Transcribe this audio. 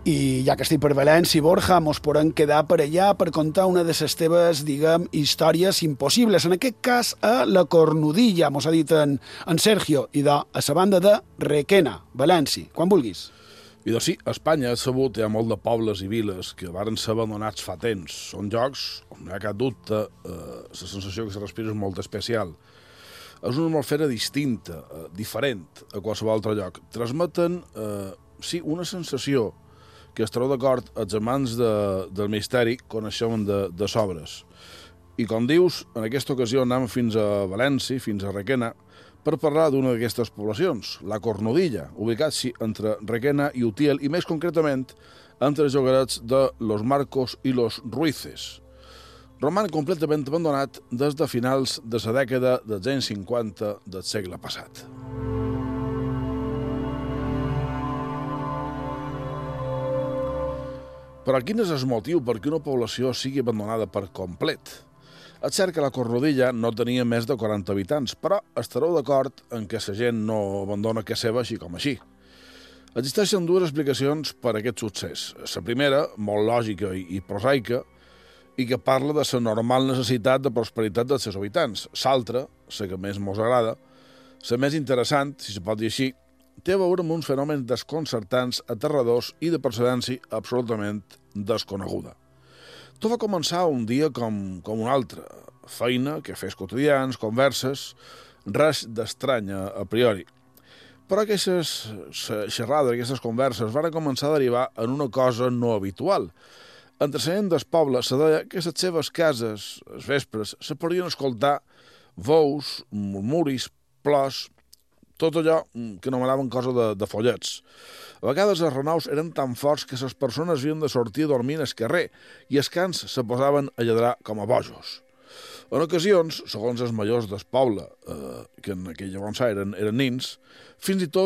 I ja que estic per València, Borja, mos podem quedar per allà per contar una de les teves, diguem, històries impossibles. En aquest cas, a la Cornudilla, mos ha dit en Sergio, i a la banda de Requena, València. Quan vulguis. I doncs sí, a Espanya, sabut, hi ha molt de pobles i viles que varen ser abandonats fa temps. Són llocs on no hi ha cap dubte, la sensació que se respira és molt especial. És una atmosfera distinta, diferent a qualsevol altre lloc. Transmeten, sí, una sensació que estareu d'acord, els amants del misteri coneixen de sobres. I com dius, en aquesta ocasió anem fins a València, fins a Requena, per parlar d'una d'aquestes poblacions, la Cornudilla, ubicat entre Requena i Utiel, i més concretament entre els llogarets de Los Marcos i Los Ruices. Roman completament abandonat des de finals de la dècada dels anys 50 del segle passat. Però quin és el motiu perquè una població sigui abandonada per complet? És cert que la Cornudilla no tenia més de 40 habitants, però estareu d'acord en què la gent no abandona casa seva així com així. Existeixen dues explicacions per a aquest succés. La primera, molt lògica i prosaica, i que parla de la normal necessitat de prosperitat dels seus habitants. L'altra, la que més mos agrada, la més interessant, si se pot dir així, té a veure amb uns fenòmens desconcertants, aterradors i de procedència absolutament desconeguda. Tot va començar un dia com un altre. Feina, cafès quotidians, converses, res d'estrany a priori. Però aquestes xerrades, aquestes converses, van començar a derivar en una cosa no habitual. Entre la gent del poble se deia que a les seves cases, als vespres, se podien escoltar veus, murmuris, plors, tot allò que anomenaven cosa de follets. A vegades els renaus eren tan forts que les persones havien de sortir a dormir al carrer i els cans se posaven a lladrar com a bojos. En ocasions, segons els majors del poble, que en aquell llavors eren nins, fins i tot